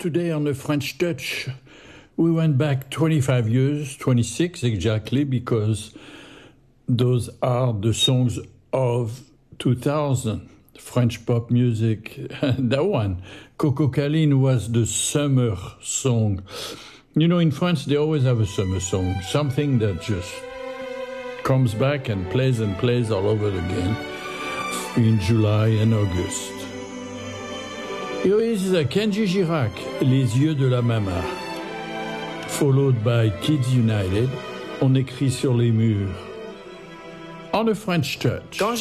today on the French Touch. We went back 25 years, 26 exactly, because those are the songs of 2000, French pop music. That one, Coco Caline, was the summer song. You know, in France, they always have a summer song, something that just comes back and plays all over again in July and August. Here is Kenji Girac, Les yeux de la maman, followed by Kids United, On écrit sur les murs, on a French Touch.